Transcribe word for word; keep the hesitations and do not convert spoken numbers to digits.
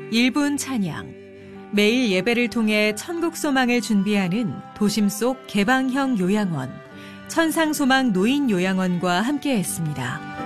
일 분 찬양, 매일 예배를 통해 천국소망을 준비하는 도심 속 개방형 요양원, 천상소망 노인 요양원과 함께했습니다.